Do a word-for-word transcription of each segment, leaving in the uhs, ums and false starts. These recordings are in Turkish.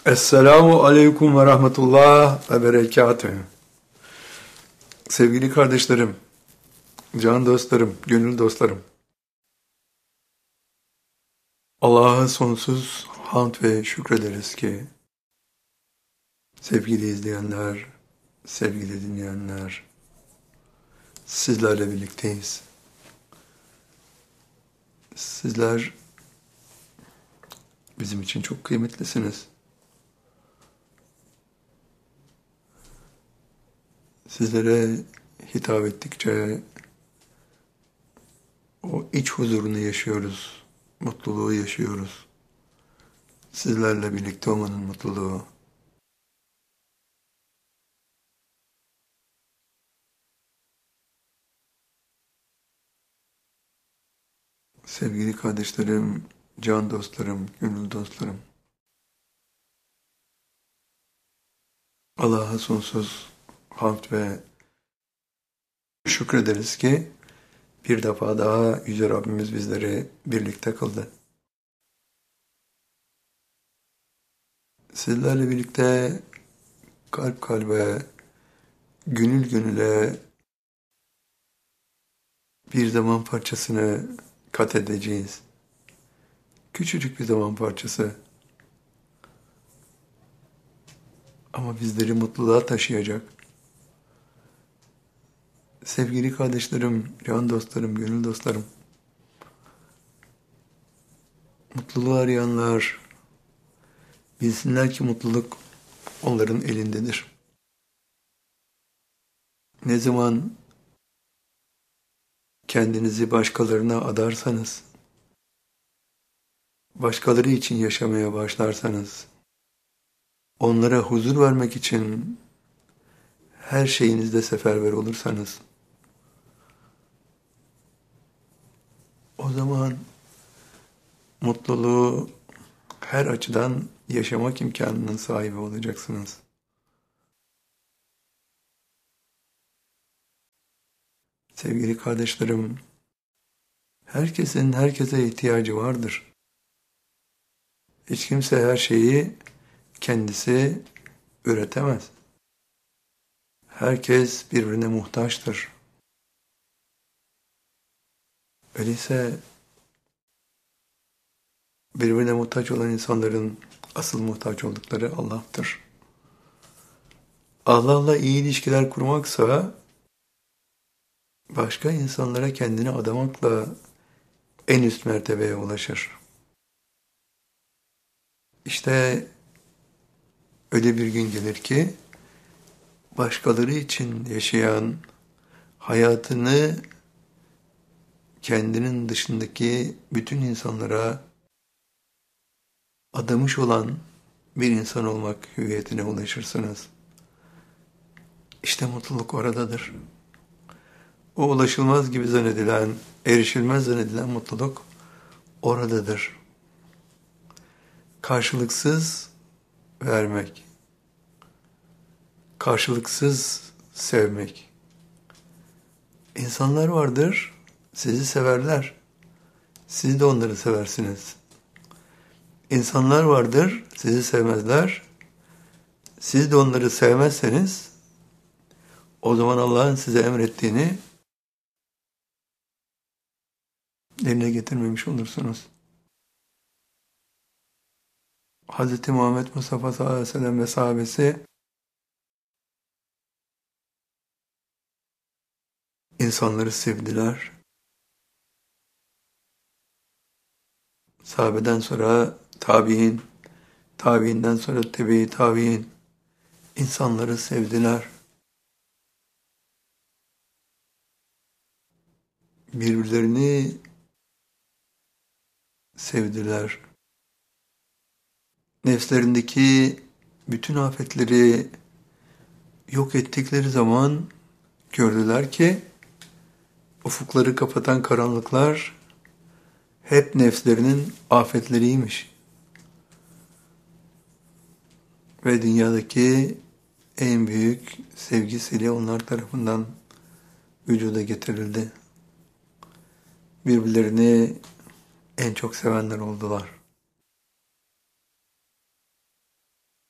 Esselamu aleyküm ve rahmetullah ve berekatühü. Sevgili kardeşlerim, can dostlarım, gönül dostlarım. Allah'a sonsuz hamd ve şükrederiz ki sevgili izleyenler, sevgili dinleyenler, sizlerle birlikteyiz. Sizler bizim için çok kıymetlisiniz. Sizlere hitap ettikçe o iç huzurunu yaşıyoruz, mutluluğu yaşıyoruz. Sizlerle birlikte olmanın mutluluğu. Sevgili kardeşlerim, can dostlarım, gönül dostlarım. Allah'a sonsuz hamd ve şükrederiz ki bir defa daha Yüce Rabbimiz bizleri birlikte kıldı. Sizlerle birlikte kalp kalbe, gönül gönüle bir zaman parçasını kat edeceğiz. Küçücük bir zaman parçası. Ama bizleri mutluluğa taşıyacak. Sevgili kardeşlerim, can dostlarım, gönül dostlarım. Mutluluğu arayanlar bilsinler ki mutluluk onların elindedir. Ne zaman kendinizi başkalarına adarsanız, başkaları için yaşamaya başlarsanız, onlara huzur vermek için her şeyinizde seferber olursanız, o zaman mutluluğu her açıdan yaşamak imkanının sahibi olacaksınız. Sevgili kardeşlerim, herkesin herkese ihtiyacı vardır. Hiç kimse her şeyi kendisi üretemez. Herkes birbirine muhtaçtır. Öyleyse birbirine muhtaç olan insanların asıl muhtaç oldukları Allah'tır. Allah'la iyi ilişkiler kurmaksa başka insanlara kendini adamakla en üst mertebeye ulaşır. İşte öyle bir gün gelir ki başkaları için yaşayan, hayatını kendinin dışındaki bütün insanlara adamış olan bir insan olmak hüviyetine ulaşırsınız. İşte mutluluk oradadır. O ulaşılmaz gibi zannedilen, erişilmez zannedilen mutluluk oradadır. Karşılıksız vermek, karşılıksız sevmek. İnsanlar vardır, sizi severler. Siz de onları seversiniz. İnsanlar vardır, sizi sevmezler. Siz de onları sevmezseniz, o zaman Allah'ın size emrettiğini yerine getirmemiş olursunuz. Hz. Muhammed Mustafa sallallahu aleyhi ve sellem ve sahabesi insanları sevdiler. Sahabeden sonra tabi'in, tabi'inden sonra tebe-i tabi'in insanları sevdiler. Birbirlerini sevdiler. Nefslerindeki bütün afetleri yok ettikleri zaman gördüler ki ufukları kapatan karanlıklar hep nefslerinin afetleriymiş. Ve dünyadaki en büyük sevgisiyle onlar tarafından vücuda getirildi. Birbirlerini en çok sevenler oldular.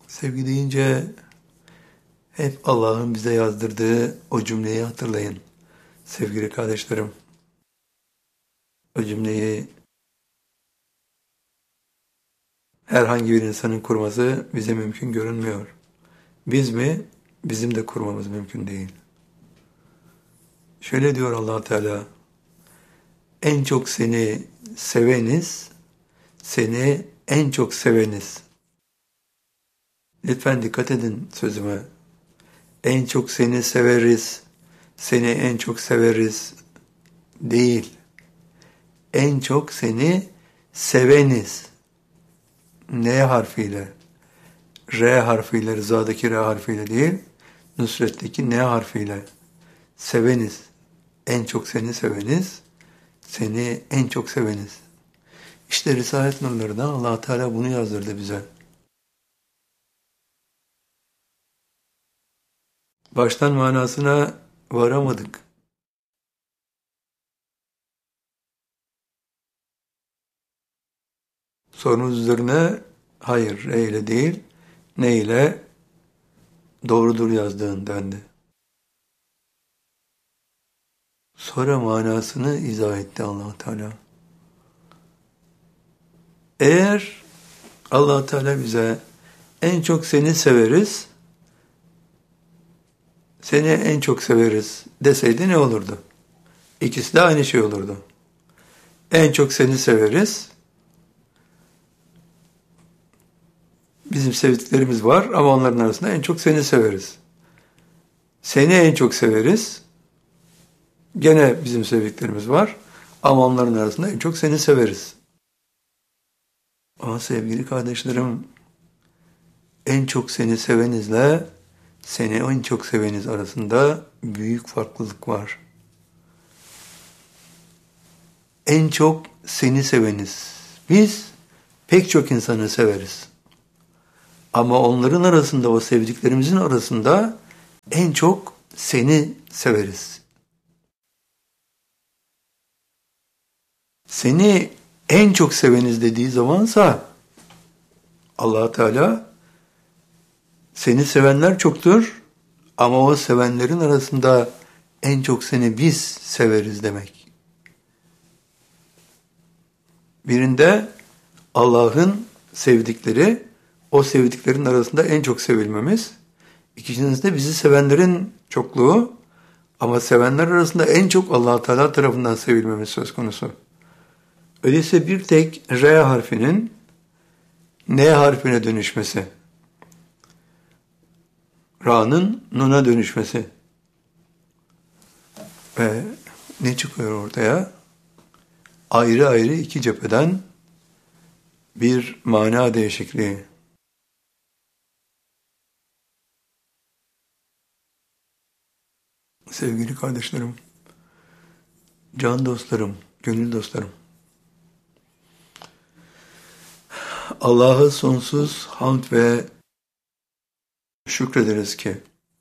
Sevgi deyince hep Allah'ın bize yazdırdığı o cümleyi hatırlayın. Sevgili kardeşlerim, o cümleyi herhangi bir insanın kurması bize mümkün görünmüyor. Biz mi? Bizim de kurmamız mümkün değil. Şöyle diyor Allah Teala, en çok seni seveniz, seni en çok seveniz. Lütfen dikkat edin sözüme. En çok seni severiz, seni en çok severiz değil. En çok seni seveniz. N harfiyle, R harfiyle, rızadaki R harfiyle değil, Nusret'teki N harfiyle. Seveniz, en çok seni seveniz, seni en çok seveniz. İşte Risalet nurlarından Allah Teala bunu yazdırdı bize. Baştan manasına varamadık. Sorunuz üzerine hayır, re ile değil, ne ile doğrudur yazdığın dendi. Sonra manasını izah etti Allah Teala. Eğer Allah Teala bize en çok seni severiz, seni en çok severiz deseydi ne olurdu? İkisi de aynı şey olurdu. En çok seni severiz. Bizim sevdiklerimiz var ama onların arasında en çok seni severiz. Seni en çok severiz. Gene bizim sevdiklerimiz var ama onların arasında en çok seni severiz. Ama sevgili kardeşlerim, en çok seni sevenizle seni en çok seveniz arasında büyük farklılık var. En çok seni seveniz. Biz pek çok insanı severiz. Ama onların arasında, o sevdiklerimizin arasında en çok seni severiz. Seni en çok seveniz dediği zamansa Allah Teala seni sevenler çoktur ama o sevenlerin arasında en çok seni biz severiz demek. Birinde Allah'ın sevdikleri, o sevdiklerin arasında en çok sevilmemiz. İkincisinde bizi sevenlerin çokluğu ama sevenler arasında en çok Allah Teala tarafından sevilmemiz söz konusu. Öyleyse bir tek R harfinin N harfine dönüşmesi, Ra'nın Nun'a dönüşmesi ve ne çıkıyor ortaya? Ayrı ayrı iki cepheden bir mana değişikliği. Sevgili kardeşlerim, can dostlarım, gönül dostlarım, Allah'a sonsuz hamd ve şükrederiz ki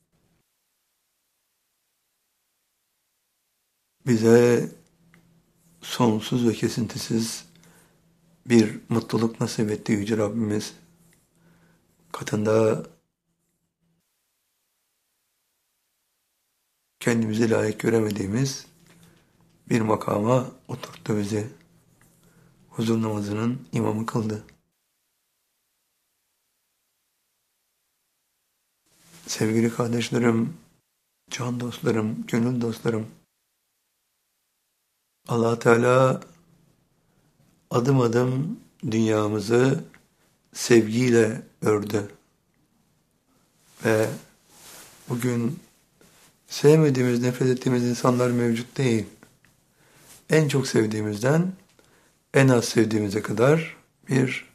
bize sonsuz ve kesintisiz bir mutluluk nasip etti Yüce Rabbimiz. Katında kendimize layık göremediğimiz bir makama oturttu bizi. Huzur namazının imamı kıldı. Sevgili kardeşlerim, can dostlarım, gönül dostlarım, Allah Teala adım adım dünyamızı sevgiyle ördü. Ve bugün sevmediğimiz, nefret ettiğimiz insanlar mevcut değil. En çok sevdiğimizden en az sevdiğimize kadar bir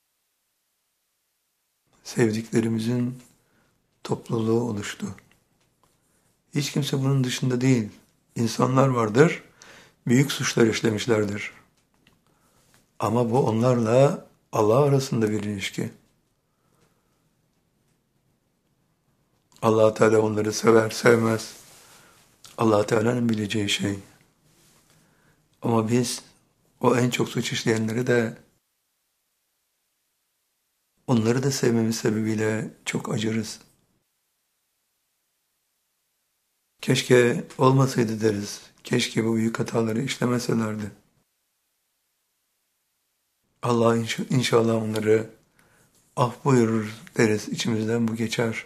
sevdiklerimizin topluluğu oluştu. Hiç kimse bunun dışında değil. İnsanlar vardır, büyük suçlar işlemişlerdir. Ama bu onlarla Allah arasında bir ilişki. Allah Teala onları sever, sevmez. Allah Teala'nın bileceği şey. Ama biz o en çok suç işleyenleri de onları da sevmemiz sebebiyle çok acırız. Keşke olmasaydı deriz. Keşke bu büyük hataları işlemeselerdi. Allah inş- inşallah onları af buyurur deriz. İçimizden bu geçer.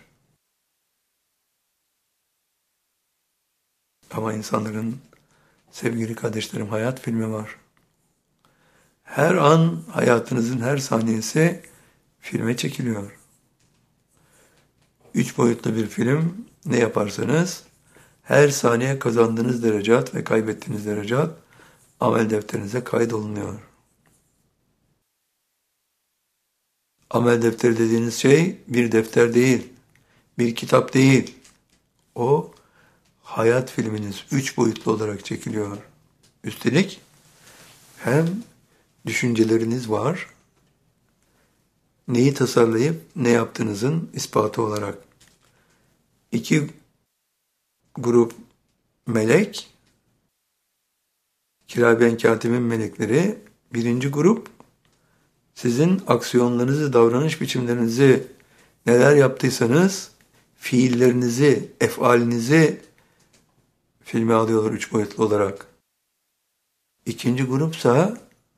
Ama insanların, sevgili kardeşlerim, hayat filmi var. Her an hayatınızın her saniyesi filme çekiliyor. Üç boyutlu bir film, ne yaparsanız her saniye kazandığınız derecat ve kaybettiğiniz derecat amel defterinize kaydolunuyor. Amel defteri dediğiniz şey bir defter değil, bir kitap değil. O hayat filminiz üç boyutlu olarak çekiliyor. Üstelik hem düşünceleriniz var, neyi tasarlayıp ne yaptığınızın ispatı olarak. İki grup melek, Kiraben Katib'in melekleri, birinci grup sizin aksiyonlarınızı, davranış biçimlerinizi, neler yaptıysanız fiillerinizi, efalinizi filme alıyorlar üç boyutlu olarak. İkinci grupsa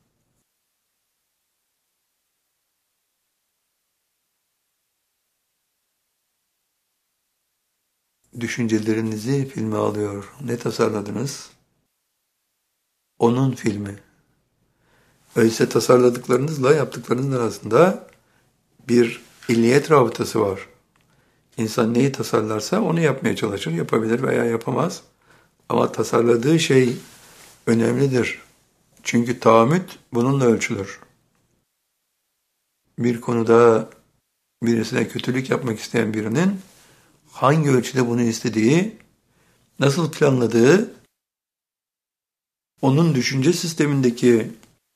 düşüncelerinizi filme alıyor. Ne tasarladınız? Onun filmi. Öyleyse tasarladıklarınızla yaptıklarınız arasında bir illiyet rabıtası var. İnsan neyi tasarlarsa onu yapmaya çalışır, yapabilir veya yapamaz. Ama tasarladığı şey önemlidir. Çünkü tahammüt bununla ölçülür. Bir konuda birisine kötülük yapmak isteyen birinin hangi ölçüde bunu istediği, nasıl planladığı, onun düşünce sistemindeki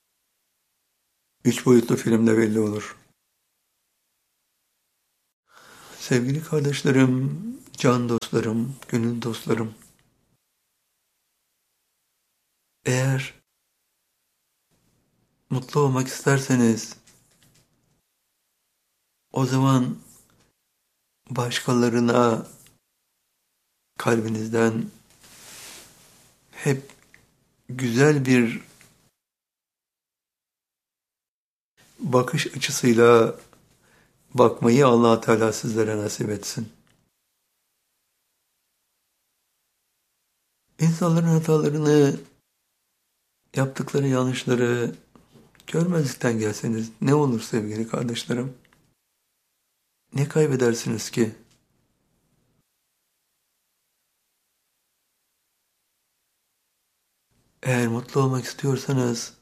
üç boyutlu filmde belli olur. Sevgili kardeşlerim, can dostlarım, gönül dostlarım, eğer mutlu olmak isterseniz, o zaman başkalarına kalbinizden hep güzel bir bakış açısıyla bakmayı Allah Teala sizlere nasip etsin. İnsanların hatalarını, yaptıkları yanlışları görmezlikten gelseniz ne olur sevgili kardeşlerim? Ne kaybedersiniz ki? Eğer mutlu olmak istiyorsanız,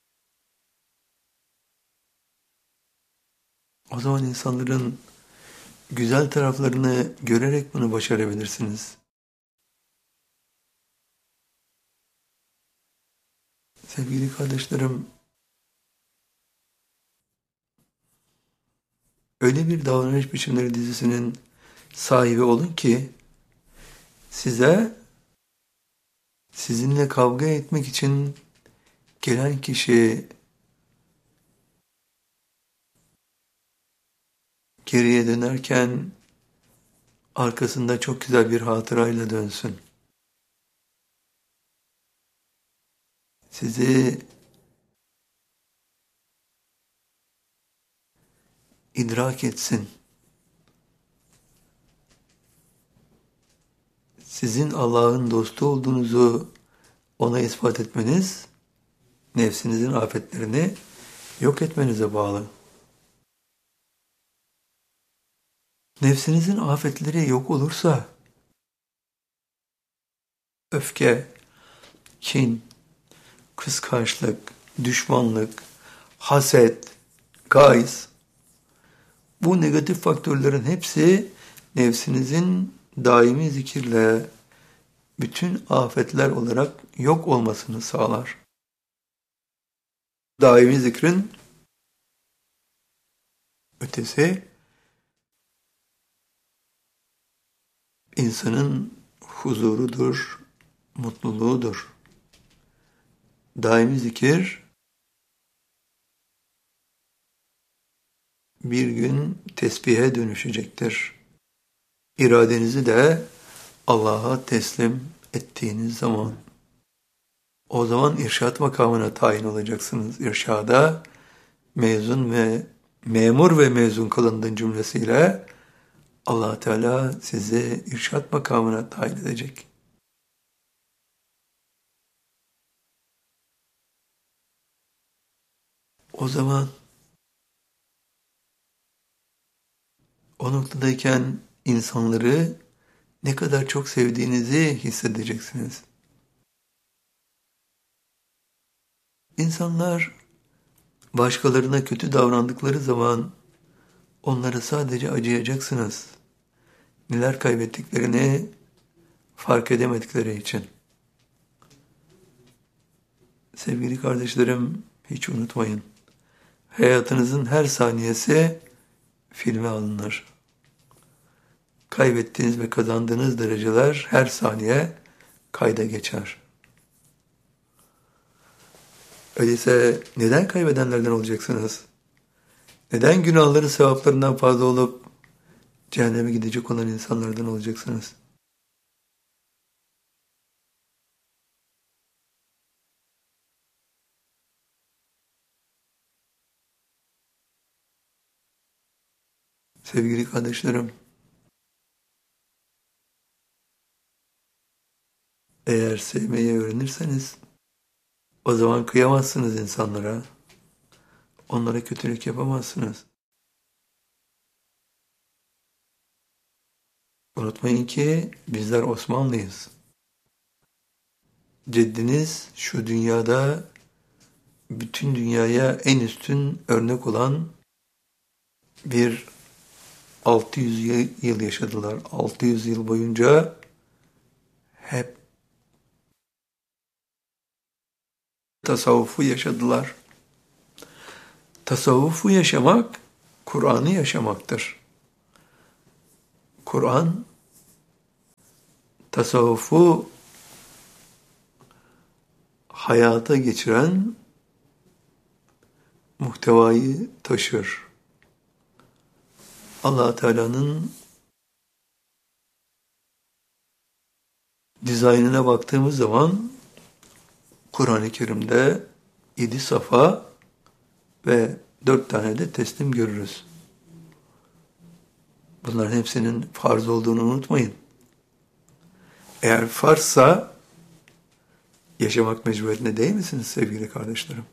o zaman insanların güzel taraflarını görerek bunu başarabilirsiniz. Sevgili kardeşlerim, öyle bir davranış biçimleri dizisinin sahibi olun ki size sizinle kavga etmek için gelen kişi geriye dönerken arkasında çok güzel bir hatırayla dönsün. Sizi idrak etsin. Sizin Allah'ın dostu olduğunuzu ona ispat etmeniz, nefsinizin afetlerini yok etmenize bağlı. Nefsinizin afetleri yok olursa, öfke, kin, kıskançlık, düşmanlık, haset, gayz, bu negatif faktörlerin hepsi nefsinizin daimi zikirle bütün afetler olarak yok olmasını sağlar. Daimi zikrin ötesi, insanın huzurudur, mutluluğudur. Daimi zikir, bir gün tesbihe dönüşecektir. İradenizi de Allah'a teslim ettiğiniz zaman, o zaman irşad makamına tayin olacaksınız. İrşada mezun ve memur ve mezun kılındığın cümlesiyle Allah Teala sizi irşad makamına tayin edecek. O zaman o noktadayken insanları ne kadar çok sevdiğinizi hissedeceksiniz. İnsanlar başkalarına kötü davrandıkları zaman onlara sadece acıyacaksınız. Neler kaybettiklerini fark edemedikleri için. Sevgili kardeşlerim, hiç unutmayın. Hayatınızın her saniyesi filme alınır. Kaybettiğiniz ve kazandığınız dereceler her saniye kayda geçer. Öyleyse neden kaybedenlerden olacaksınız? Neden günahları sevaplarından fazla olup cehenneme gidecek olan insanlardan olacaksınız? Sevgili kardeşlerim, eğer sevmeyi öğrenirseniz, o zaman kıyamazsınız insanlara, onlara kötülük yapamazsınız. Unutmayın ki bizler Osmanlıyız. Ceddiniz şu dünyada bütün dünyaya en üstün örnek olan bir altı yüz yıl yaşadılar. altı yüz yıl boyunca hep tasavvufu yaşadılar. Tasavvufu yaşamak, Kur'an'ı yaşamaktır. Kur'an, tasavvufu hayata geçiren muhtevayı taşır. Allah Teala'nın dizaynına baktığımız zaman Kur'an-ı Kerim'de yedi safa ve dört tane de teslim görürüz. Bunların hepsinin farz olduğunu unutmayın. Eğer farzsa yaşamak mecburiyetinde değil misiniz sevgili kardeşlerim?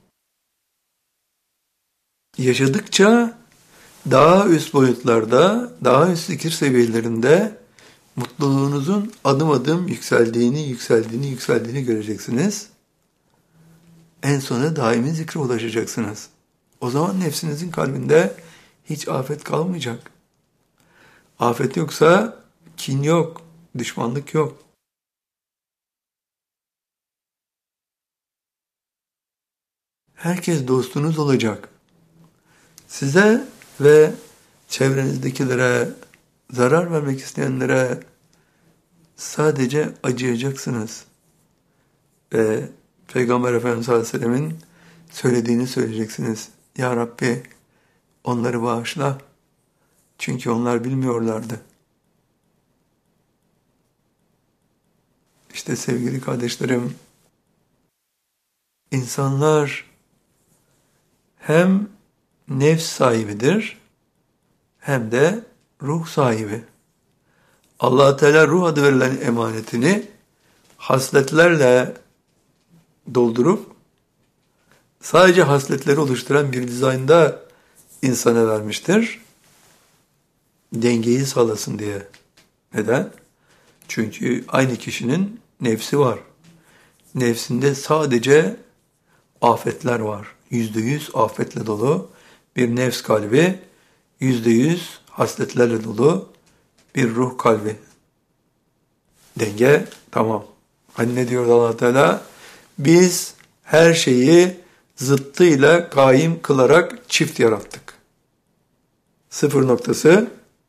Yaşadıkça daha üst boyutlarda, daha üst zikir seviyelerinde mutluluğunuzun adım adım yükseldiğini, yükseldiğini, yükseldiğini göreceksiniz. En sona daimi zikre ulaşacaksınız. O zaman nefsinizin kalbinde hiç afet kalmayacak. Afet yoksa kin yok, düşmanlık yok. Herkes dostunuz olacak. Size ve çevrenizdekilere, zarar vermek isteyenlere sadece acıyacaksınız. Ve Peygamber Efendimiz sallallahu aleyhi ve sellemin söylediğini söyleyeceksiniz. Ya Rabbi, onları bağışla. Çünkü onlar bilmiyorlardı. İşte sevgili kardeşlerim, insanlar hem nefs sahibidir hem de ruh sahibi. Allah Teala ruh adı verilen emanetini hasletlerle doldurup sadece hasletleri oluşturan bir dizaynda insana vermiştir. Dengeyi sağlasın diye. Neden? Çünkü aynı kişinin nefsi var. Nefsinde sadece afetler var. Yüzde yüz afetle dolu bir nefs kalbi, yüzde yüz hasletlerle dolu bir ruh kalbi. Denge tamam. Hani ne diyor Allah Teala? Biz her şeyi zıttıyla kaim kılarak çift yarattık. Sıfır noktası,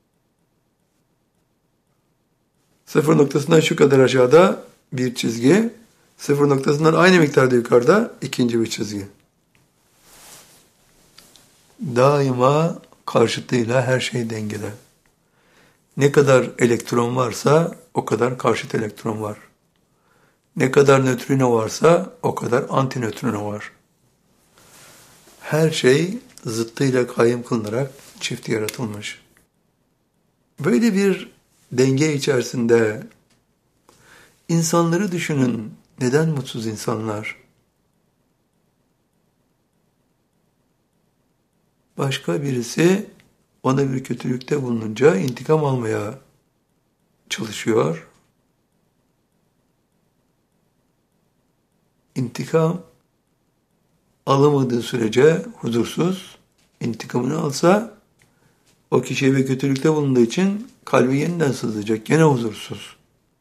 sıfır noktasından şu kadar aşağıda bir çizgi, sıfır noktasından aynı miktarda yukarıda ikinci bir çizgi. Daima karşıtıyla her şey dengede. Ne kadar elektron varsa o kadar karşıt elektron var. Ne kadar nötrino varsa o kadar antinötrino var. Her şey zıttıyla kayyum kılınarak çift yaratılmış. Böyle bir denge içerisinde insanları düşünün. Neden mutsuz insanlar? Başka birisi ona bir kötülükte bulununca intikam almaya çalışıyor. İntikam alamadığı sürece huzursuz. İntikamını alsa o kişiye bir kötülükte bulunduğu için kalbi yeniden sızlayacak. Gene huzursuz.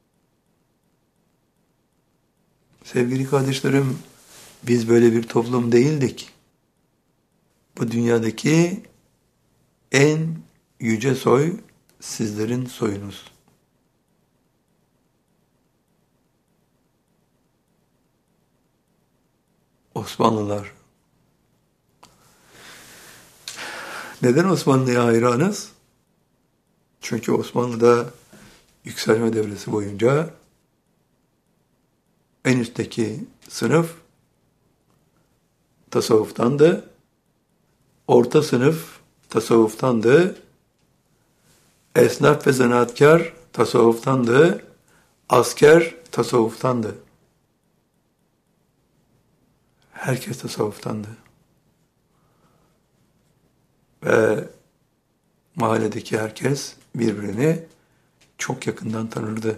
Sevgili kardeşlerim, biz böyle bir toplum değildik. Bu dünyadaki en yüce soy sizlerin soyunuz. Osmanlılar. Neden Osmanlı'ya hayranız? Çünkü Osmanlı'da yükselme devresi boyunca en üstteki sınıf tasavvuftandı, orta sınıf tasavvuftandı, esnaf ve zanaatkar tasavvuftandı, asker tasavvuftandı. Herkes tasavvuftandı. Ve mahalledeki herkes birbirini çok yakından tanırdı.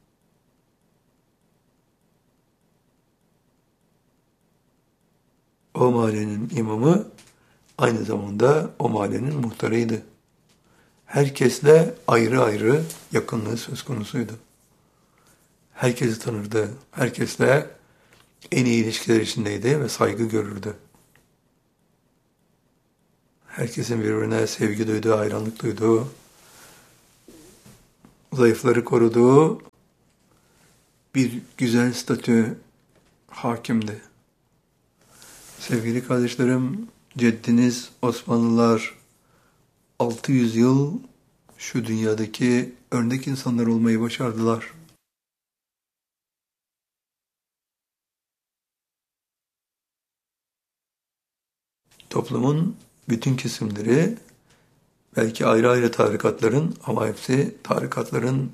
O mahallenin imamı aynı zamanda o mahallenin muhtarıydı. Herkesle ayrı ayrı yakınlığı söz konusuydu. Herkesi tanırdı. Herkesle en iyi ilişkiler içindeydi ve saygı görürdü. Herkesin birbirine sevgi duyduğu, hayranlık duyduğu, zayıfları koruduğu bir güzel statü hakimdi. Sevgili kardeşlerim, ceddiniz Osmanlılar altı yüz yıl şu dünyadaki örnek insanlar olmayı başardılar. Toplumun bütün kesimleri, belki ayrı ayrı tarikatların ama hepsi tarikatların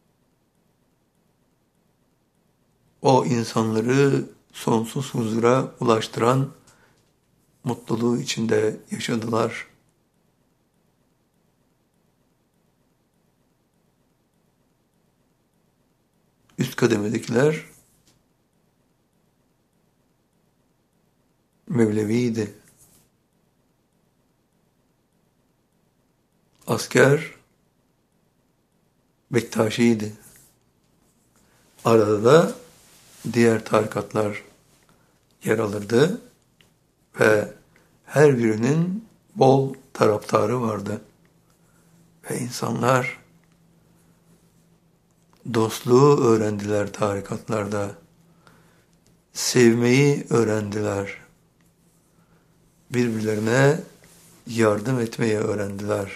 o insanları sonsuz huzura ulaştıran mutluluğu içinde yaşadılar. Üst kademedekiler Mevleviydi. Asker Bektaşi'ydi. Arada da diğer tarikatlar yer alırdı ve her birinin bol taraftarı vardı. Ve insanlar dostluğu öğrendiler tarikatlarda. Sevmeyi öğrendiler. Birbirlerine yardım etmeyi öğrendiler.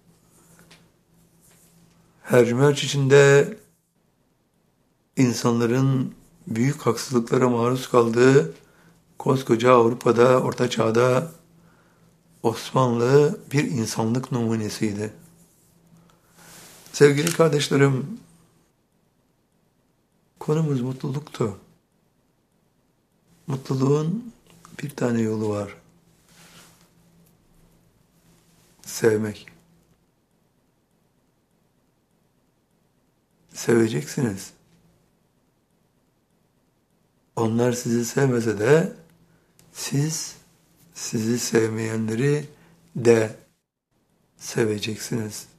Hercümerç içinde insanların büyük haksızlıklara maruz kaldığı koskoca Avrupa'da, Orta Çağ'da Osmanlı bir insanlık numunesiydi. Sevgili kardeşlerim, konumuz mutluluktu. Mutluluğun bir tane yolu var. Sevmek. Seveceksiniz. Onlar sizi sevmese de siz sizi sevmeyenleri de seveceksiniz.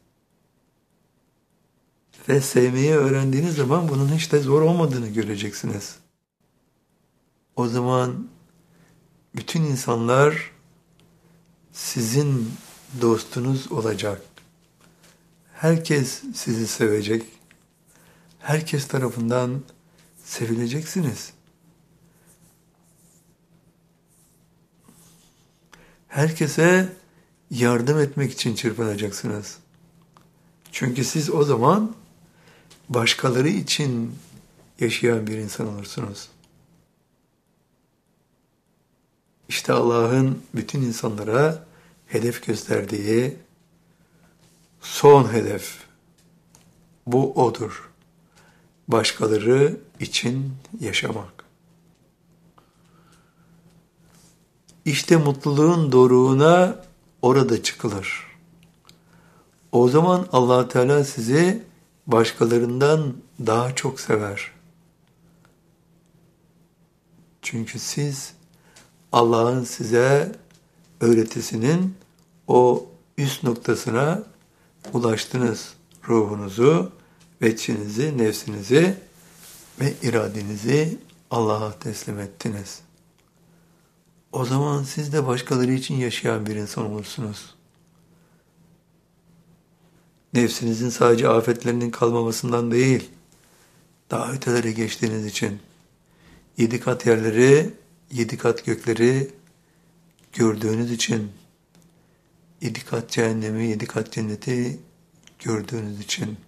Ve sevmeyi öğrendiğiniz zaman bunun hiç de zor olmadığını göreceksiniz. O zaman bütün insanlar sizin dostunuz olacak. Herkes sizi sevecek. Herkes tarafından sevileceksiniz. Herkese yardım etmek için çırpınacaksınız. Çünkü siz o zaman başkaları için yaşayan bir insan olursunuz. İşte Allah'ın bütün insanlara hedef gösterdiği son hedef bu odur. Başkaları için yaşamak. İşte mutluluğun doruğuna orada çıkılır. O zaman Allah Teala sizi başkalarından daha çok sever. Çünkü siz Allah'ın size öğretisinin o üst noktasına ulaştınız. Ruhunuzu, veçhinizi, nefsinizi ve iradenizi Allah'a teslim ettiniz. O zaman siz de başkaları için yaşayan bir insan olursunuz. Nefsinizin sadece afetlerinin kalmamasından değil, daha ötelere geçtiğiniz için, yedi kat yerleri, yedi kat gökleri gördüğünüz için, yedi kat cehennemi, yedi kat cenneti gördüğünüz için,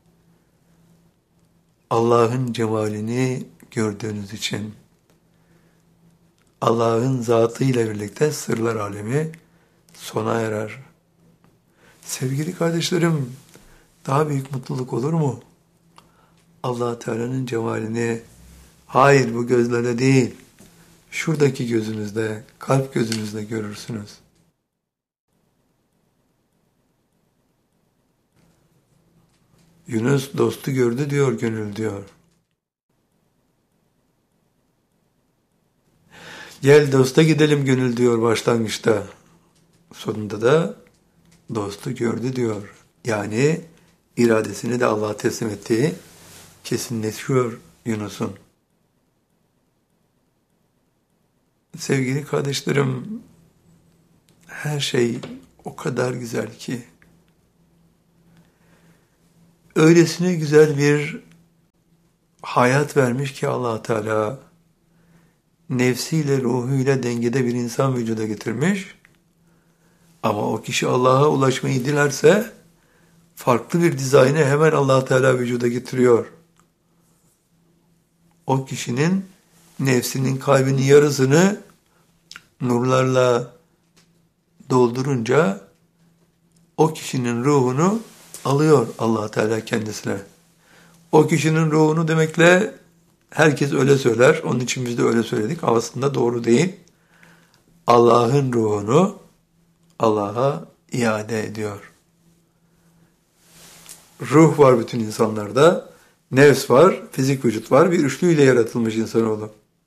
Allah'ın cemalini gördüğünüz için, Allah'ın zatıyla birlikte sırlar alemi sona erer. Sevgili kardeşlerim, daha büyük mutluluk olur mu? Allah Teala'nın cemalini, hayır bu gözlerle değil, şuradaki gözünüzde, kalp gözünüzde görürsünüz. Yunus dostu gördü diyor gönül diyor. Gel dosta gidelim gönül diyor başlangıçta. Sonunda da dostu gördü diyor. Yani iradesini de Allah'a teslim ettiği kesinleşiyor Yunus'un. Sevgili kardeşlerim, her şey o kadar güzel ki, öylesine güzel bir hayat vermiş ki Allah Teala, nefsiyle, ruhuyla dengede bir insan vücuda getirmiş. Ama o kişi Allah'a ulaşmayı dilerse, farklı bir dizaynı hemen Allah Teala vücuda getiriyor. O kişinin nefsinin, kalbinin yarısını nurlarla doldurunca o kişinin ruhunu alıyor Allah Teala kendisine. O kişinin ruhunu demekle herkes öyle söyler. Onun için biz de öyle söyledik. Aslında doğru değil. Allah'ın ruhunu Allah'a iade ediyor. Ruh var bütün insanlarda. Nefs var, fizik vücut var. Bir üçlüyle yaratılmış insanoğlu.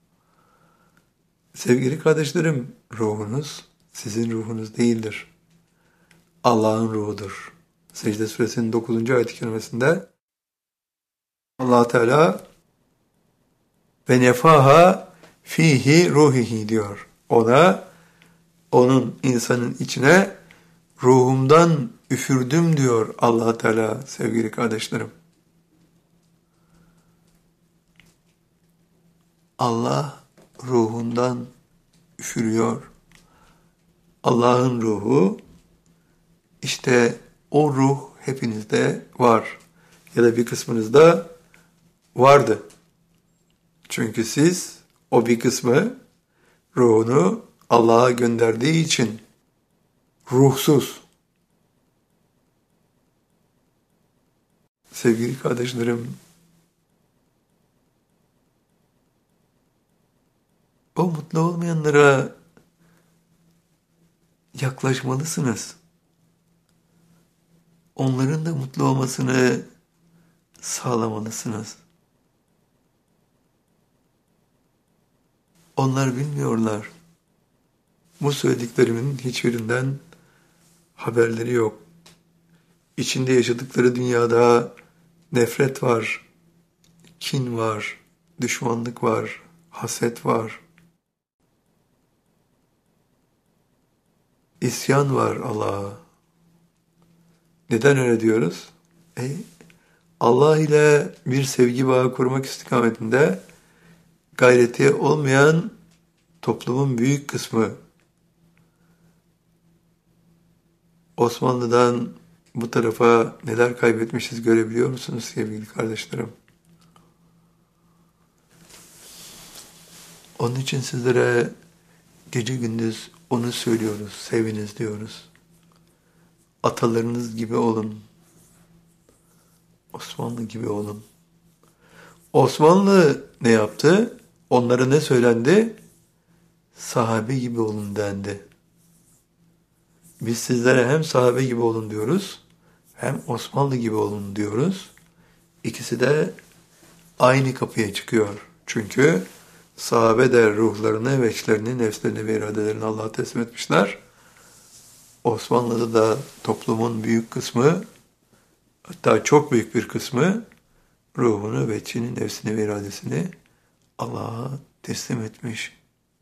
Sevgili kardeşlerim, ruhunuz sizin ruhunuz değildir. Allah'ın ruhudur. Secde suresinin dokuzuncu ayet-i kerimesinde Allah Teala ve nefaha fihi ruhihi diyor. Ona, onun insanın içine ruhumdan üfürdüm diyor Allah Teala sevgili kardeşlerim. Allah ruhundan üfürüyor. Allah'ın ruhu, işte o ruh hepinizde var. Ya da bir kısmınızda vardı. Çünkü siz o bir kısmı ruhunu Allah'a gönderdiği için ruhsuz. Sevgili kardeşlerim, o mutlu olmayanlara yaklaşmalısınız. Onların da mutlu olmasını sağlamalısınız. Onlar bilmiyorlar. Bu söylediklerimin hiçbirinden haberleri yok. İçinde yaşadıkları dünyada nefret var, kin var, düşmanlık var, haset var. İsyan var Allah'a. Neden öyle diyoruz? E, Allah ile bir sevgi bağı kurmak istikametinde gayreti olmayan toplumun büyük kısmı Osmanlı'dan bu tarafa neler kaybetmişiz görebiliyor musunuz sevgili kardeşlerim? Onun için sizlere gece gündüz onu söylüyoruz, seviniz diyoruz. Atalarınız gibi olun. Osmanlı gibi olun. Osmanlı ne yaptı? Onlara ne söylendi? Sahabe gibi olun dendi. Biz sizlere hem sahabe gibi olun diyoruz, hem Osmanlı gibi olun diyoruz. İkisi de aynı kapıya çıkıyor. Çünkü sahabe de ruhlarını ve içlerini, nefslerini ve iradelerini Allah'a teslim etmişler. Osmanlı'da da toplumun büyük kısmı, hatta çok büyük bir kısmı ruhunu ve içini, nefsini ve iradesini Allah'a teslim etmiş.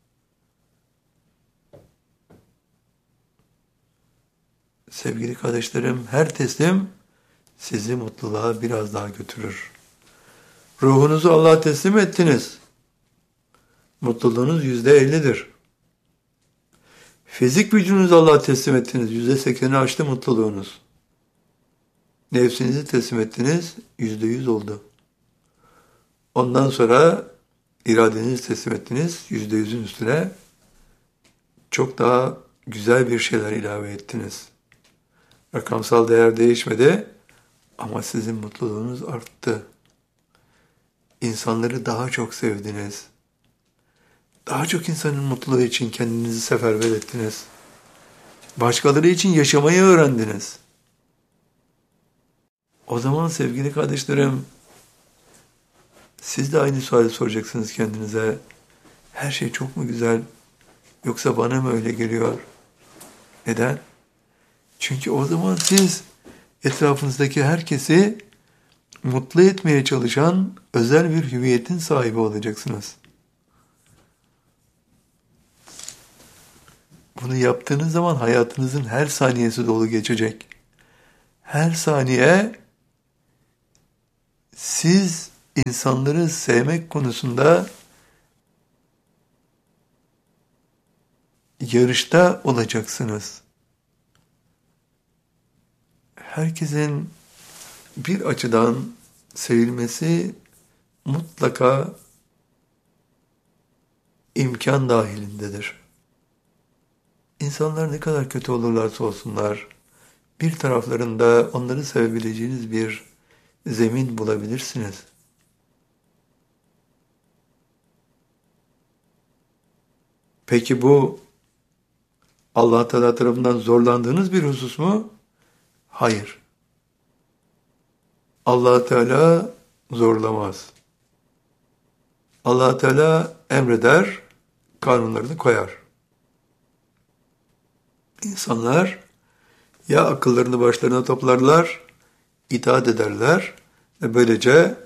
Sevgili kardeşlerim, her teslim sizi mutluluğa biraz daha götürür. Ruhunuzu Allah'a teslim ettiniz. Mutluluğunuz yüzde ellidir. Fizik vücudunuzu Allah'a teslim ettiniz. Yüzde sekseni aştı mutluluğunuz. Nefsinizi teslim ettiniz. Yüzde yüz oldu. Ondan sonra iradenizi teslim ettiniz. Yüzde yüzün üstüne çok daha güzel bir şeyler ilave ettiniz. Rakamsal değer değişmedi ama sizin mutluluğunuz arttı. İnsanları daha çok sevdiniz. Daha çok insanın mutluluğu için kendinizi seferber ettiniz. Başkaları için yaşamayı öğrendiniz. O zaman sevgili kardeşlerim, siz de aynı suali soracaksınız kendinize. Her şey çok mu güzel, yoksa bana mı öyle geliyor? Neden? Çünkü o zaman siz etrafınızdaki herkesi mutlu etmeye çalışan özel bir hüviyetin sahibi olacaksınız. Bunu yaptığınız zaman hayatınızın her saniyesi dolu geçecek. Her saniye siz insanları sevmek konusunda yarışta olacaksınız. Herkesin bir açıdan sevilmesi mutlaka imkan dahilindedir. İnsanlar ne kadar kötü olurlarsa olsunlar, bir taraflarında onları sevebileceğiniz bir zemin bulabilirsiniz. Peki bu Allah Teala tarafından zorlandığınız bir husus mu? Hayır. Allah Teala zorlamaz. Allah Teala emreder, kanunlarını koyar. İnsanlar ya akıllarını başlarına toplarlar, itaat ederler ve böylece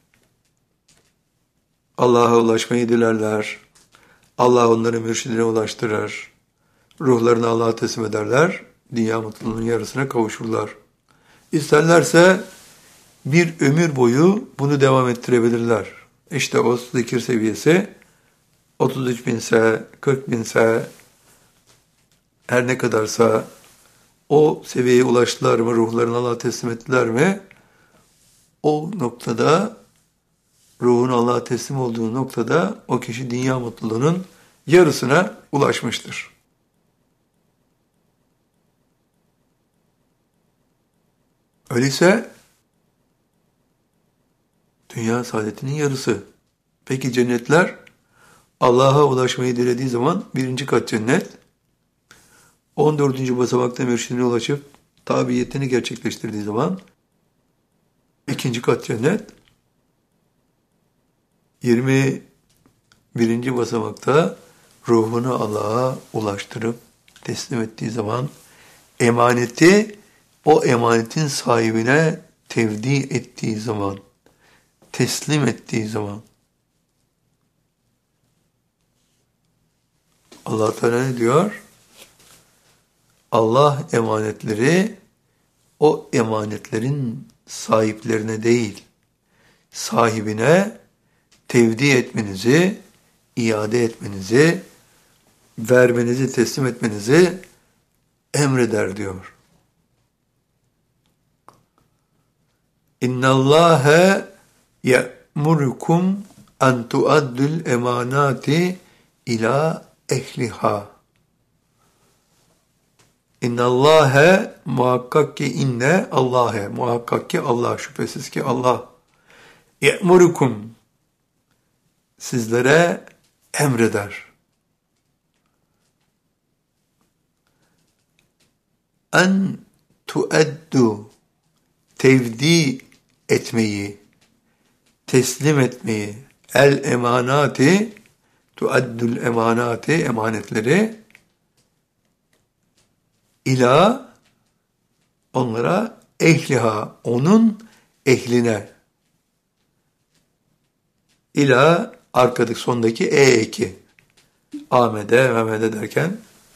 Allah'a ulaşmayı dilerler. Allah onları mürşidine ulaştırır. Ruhlarını Allah'a teslim ederler. Dünya mutluluğunun yarısına kavuşurlar. İsterlerse bir ömür boyu bunu devam ettirebilirler. İşte o zikir seviyesi otuz üç binse, kırk binse, her ne kadarsa o seviyeye ulaştılar mı, ruhlarını Allah'a teslim ettiler mi, o noktada, ruhun Allah'a teslim olduğu noktada o kişi dünya mutluluğunun yarısına ulaşmıştır. Öyleyse dünya saadetinin yarısı. Peki cennetler? Allah'a ulaşmayı dilediği zaman birinci kat cennet, on dördüncü basamakta mürşidine ulaşıp tabiyetini gerçekleştirdiği zaman ikinci kat cennet, yirmi birinci basamakta ruhunu Allah'a ulaştırıp teslim ettiği zaman emaneti o emanetin sahibine tevdi ettiği zaman, teslim ettiği zaman Allah Teala ne diyor? Allah emanetleri o emanetlerin sahiplerine değil, sahibine tevdi etmenizi, iade etmenizi, vermenizi, teslim etmenizi emreder diyor. İnnallâhe ye'murukum en tuaddul emanati ila ehliha. İnnallâhe muhakkak ki inne Allah'e muhakkak ki Allah şüphesiz ki Allah ye'murukum sizlere emreder. En tueddu tevdi etmeyi, teslim etmeyi, el emanati, tuaddul emanati, emanetleri, ila, onlara, ehliha, onun ehline, ila, arkadaki sondaki e eki, Ahmet'e, Mehmet'e derken,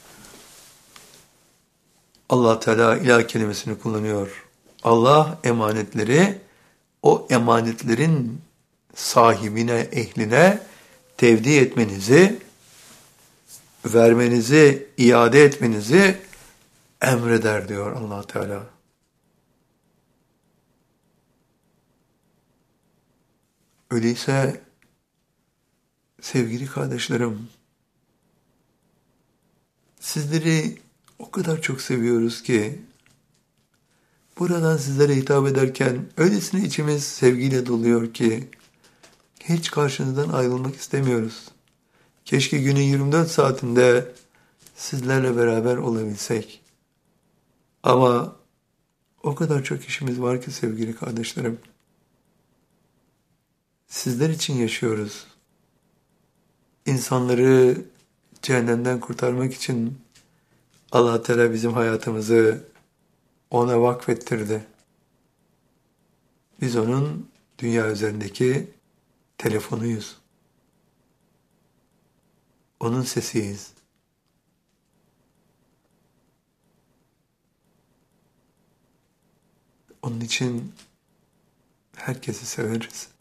Allah Teala ilah kelimesini kullanıyor. Allah emanetleri o emanetlerin sahibine, ehline tevdi etmenizi, vermenizi, iade etmenizi emreder diyor Allah Teala. Öyleyse sevgili kardeşlerim, sizleri o kadar çok seviyoruz ki buradan sizlere hitap ederken öylesine içimiz sevgiyle doluyor ki hiç karşınızdan ayrılmak istemiyoruz. Keşke günün yirmi dört saatinde sizlerle beraber olabilsek. Ama o kadar çok işimiz var ki sevgili kardeşlerim. Sizler için yaşıyoruz. İnsanları cehennemden kurtarmak için Allah Teala bizim hayatımızı ona vakfettirdi. Biz onun dünya üzerindeki telefonuyuz. Onun sesiyiz. Onun için herkesi severiz.